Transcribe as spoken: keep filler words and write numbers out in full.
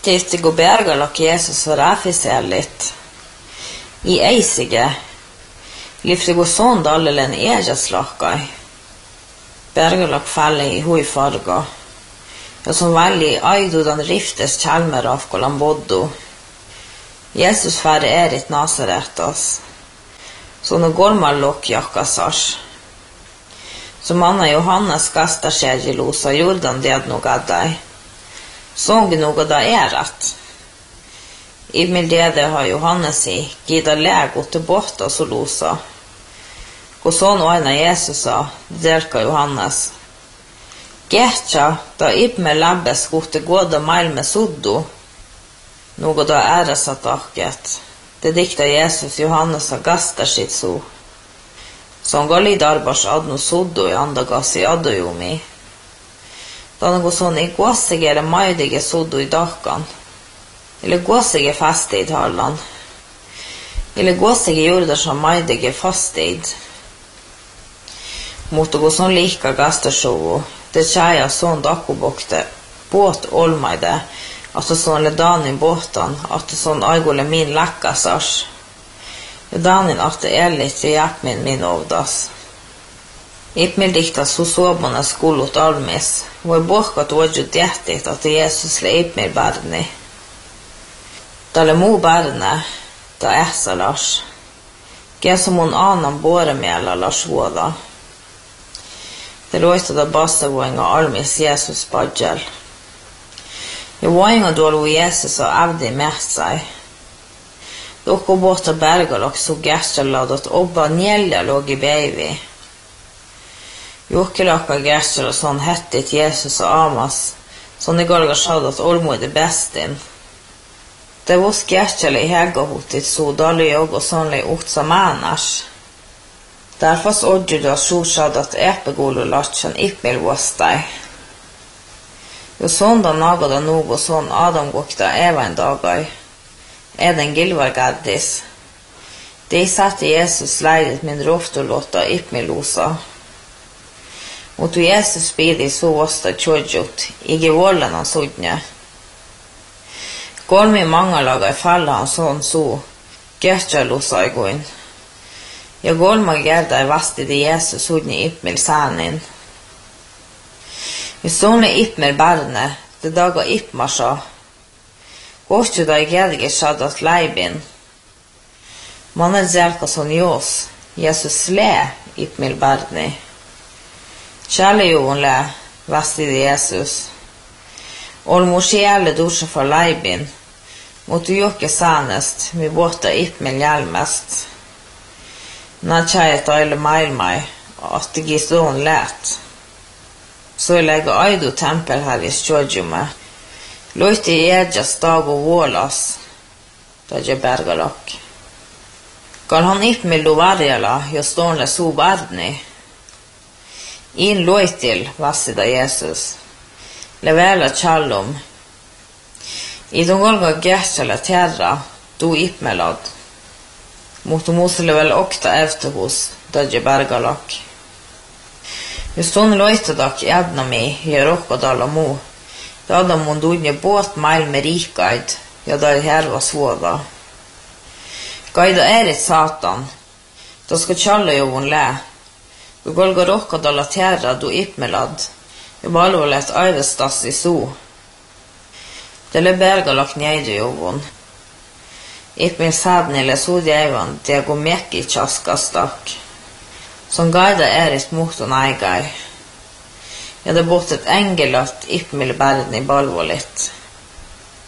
Tietysti kun bergalok Jeesus var räfisellit i eisige, lyfte gå sån dallelen ejaslakkai. Bergalok falle i hui farga, ja som veldig aidudan riftes kjelmer av kolan boddo. Jesus færre erit Nazaretas, så nå går man lokkjakkasars. Som Anna Johannes gastaskergelosa Jordan det nog gaddai. Sång noe da erat. I mildede har Johannes i gida lego til båta så losa. Og sånn øyne Jesus sa, delka Johannes. Getja da ibme labbes gote gåda mail med suddo. Noe da ære satt akket. Det dikta Jesus Johannes av gasta sitt so. Sånn gali darbars adno suddo i andagas i adojomi. Da han går sånn i gåsige eller maidige suddo i dakan. Eller gåsige fastid hallan. Eller gåsige jordar som maidige fastid. Mot å gå sånn lika gastasjovo. Det tjeja sånn dakobokte. Båt olmaide. At det sånn ledanin båtan. At det sånn aigole min lakkasars. Ledanin at det er litt i hjelpmin min ovdas. Ipmildikta så såbana skolot almis. Och är borkat ådjut jättigt att Jesus le ipmil barni. Dalle mo barne, da äsa Lars. Ge som hon annan båre mela Lars våda. Det låter da basta våinga almis Jesus badjel. Jag våinga då lo Jesus och avdi med sig. Dock och båta bergalok så gästeladat obba njälja låg i beivi. Jokkelaka gäster och sån hettigt Jesus och Amas. Sån i golga sade att olmo är det bästin. Det var skärtjale i hägahotit så dalig jag och sånlig otsa mannars. Därför odjer du att sjusade att äpegolo latchen ipmil våstaj. Jo sånda nagada nog och sån Adam gokta eva en dagaj. Eden gilvar gaddis. De satte Jesus leidet min roftolåta ipmil losa. Mot Jesus spidi så våsta tjodjot. Ige vållen han sodnje. Går med många laga i falla han sån så. Gärtja losa i gåin. Jag går med gärda i vasti det Jesus sodnje ipmil sanin. Vi sånne ipmil barne. Det daga ipmarsa. Gåstju da i gärdige shadat leibin. Man är zelka sån jos. Jesus le ipmil barne. Kärlejoen le, vasti det Jesus. Olmo själe dusja för leibin. Mot du jokke sanest, mi båta ipmil hjelmest. Na tjajet aile mail mai, at det gistån lät. Så jag lägger aido tempel här i stjodjume. Lojte i edjas dag och vålas. Da jag bergalok. Gal han ipmil do varjala, jag stånle so bardni. In loitil vassida Jesus. Levela challum. I de golga gärtsala terra, do ipmelad. Mot de måste level okta efter hos, dödje bergalak. Just hon loitadak i adna mi, i rokkadala mo. Da hadde mon dunje båt mail med rikaid, ja da her var svåda. Gaida er et satan, da skal tjalle jo hon le. Du golga rokkadala terra, do ipmelad. Jo balvolet aivestas i so. Det le bergalak njeidu jo hon. Ipmil sadnile sodjeivan, det går mekki tjaska stakk. Som gaida er et moton eigai. Ja, det bort et engeløtt ipmil berden i balvolet.